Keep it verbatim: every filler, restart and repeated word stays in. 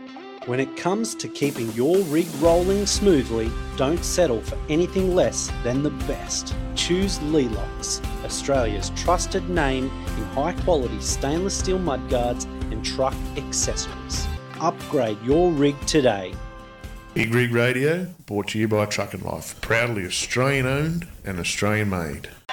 When it comes to keeping your rig rolling smoothly, don't settle for anything less than the best. Choose Leelocks, Australia's trusted name in high-quality stainless steel mudguards and truck accessories. Upgrade your rig today. Big Rig Radio, brought to you by Truck and Life. Proudly Australian owned and Australian made.